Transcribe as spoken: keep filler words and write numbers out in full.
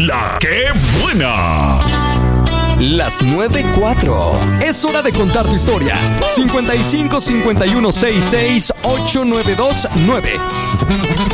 La que buena. Las nueve cuatro. Es hora de contar tu historia. cincuenta y cinco, cincuenta y uno, sesenta y seis, ochenta y nueve veintinueve.